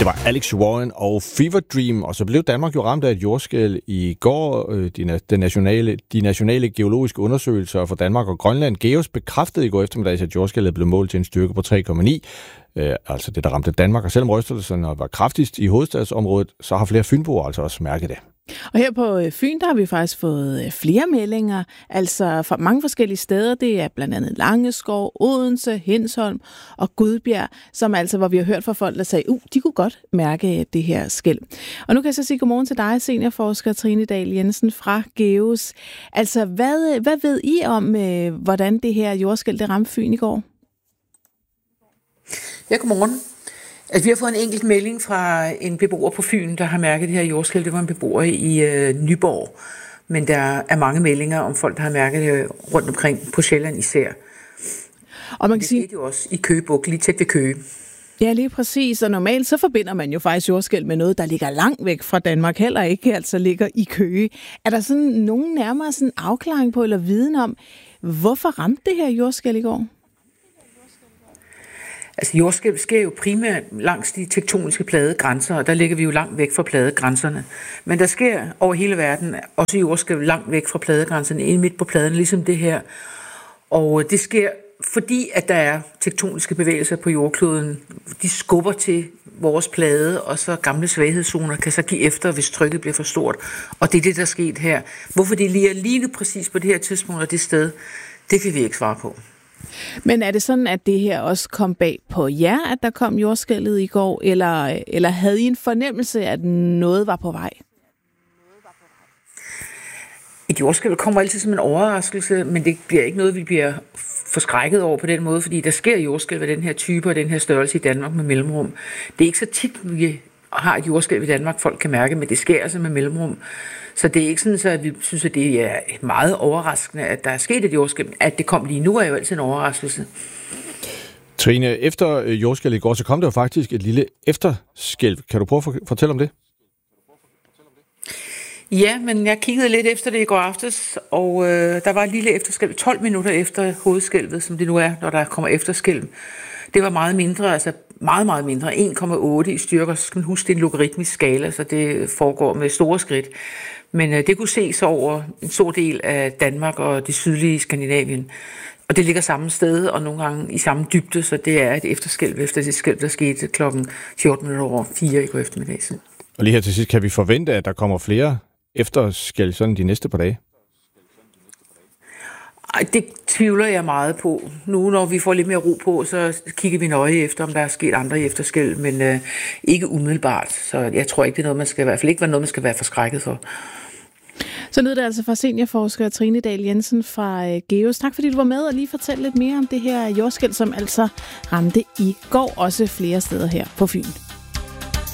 Det var Alex Warren og Fever Dream, og så blev Danmark jo ramt af et jordskælv i går. De nationale geologiske undersøgelser for Danmark og Grønland, GEOS, bekræftede i går eftermiddag, at jordskælvet blev målt til en styrke på 3,9. Altså det, der ramte Danmark. Og selvom rystelserne var kraftigst i hovedstadsområdet, så har flere fynboer altså også mærket det. Og her på Fyn, der har vi faktisk fået flere meldinger, altså fra mange forskellige steder. Det er blandt andet Langeskov, Odense, Hindsholm og Gudbjerg, som altså, hvor vi har hørt fra folk, der sagde, de kunne godt mærke det her skælv. Og nu kan jeg så sige godmorgen til dig, seniorforsker Trine Dahl Jensen fra GEOS. Altså, hvad ved I om, hvordan det her jordskælv det ramte Fyn i går? Ja, godmorgen. Altså, vi har fået en enkelt melding fra en beboer på Fyn, der har mærket det her jordskælv. Det var en beboer i Nyborg. Men der er mange meldinger om folk, der har mærket det rundt omkring på Sjælland især. Og man kan sige, det skete jo også i Køge Bugt, lige tæt ved Køge. Ja, lige præcis. Og normalt så forbinder man jo faktisk jordskælv med noget, der ligger langt væk fra Danmark, heller ikke altså ligger i Køge. Er der sådan nogen nærmere sådan afklaring på eller viden om, hvorfor ramte det her jordskælv i går? Altså jordskælv sker jo primært langs de tektoniske pladegrænser, og der ligger vi jo langt væk fra pladegrænserne. Men der sker over hele verden også jordskælv langt væk fra pladegrænserne, inde midt på pladen, ligesom det her. Og det sker, fordi at der er tektoniske bevægelser på jordkloden. De skubber til vores plade, og så gamle svaghedszoner kan så give efter, hvis trykket bliver for stort. Og det er det, der er sket her. Hvorfor det lige nu præcis på det her tidspunkt og det sted, det kan vi ikke svare på. Men er det sådan, at det her også kom bag på jer, at der kom jordskælvet i går, eller havde I en fornemmelse, at noget var på vej? Et jordskælv kommer altid som en overraskelse, men det bliver ikke noget, vi bliver forskrækket over på den måde, fordi der sker jordskælv af den her type og den her størrelse i Danmark med mellemrum. Det er ikke så tit, vi har et jordskælv i Danmark, folk kan mærke, men det sker altså med mellemrum. Så det er ikke sådan, at vi synes, at det er meget overraskende, at der er sket et jordskælv. At det kom lige nu, er jo altid en overraskelse. Trine, efter jordskælvet i går, så kom der jo faktisk et lille efterskælv. Kan du prøve at fortælle om det? Ja, men jeg kiggede lidt efter det i går aftes, og der var et lille efterskælv 12 minutter efter hovedskælvet, som det nu er, når der kommer efterskælv. Det var meget mindre, altså meget, meget mindre, 1,8 i styrker. Så skal man huske, det er en logaritmisk skala, så det foregår med store skridt. Men det kunne ses over en stor del af Danmark og det sydlige Skandinavien. Og det ligger samme sted, og nogle gange i samme dybde, så det er et efterskælv efter det skælv, der skete klokken 14:04 i går eftermiddag. Og lige her til sidst, kan vi forvente, at der kommer flere efterskælv sådan de næste par dage? Ej, det tvivler jeg meget på. Nu, når vi får lidt mere ro på, så kigger vi nøje efter, om der er sket andre efterskælv, men ikke umiddelbart. Så jeg tror ikke, det er noget, man skal, i hvert fald ikke være noget, man skal være forskrækket for. Så lød det altså fra seniorforsker Trine Dahl Jensen fra GEOS. Tak fordi du var med og lige fortælle lidt mere om det her jordskælv, som altså ramte i går også flere steder her på Fyn.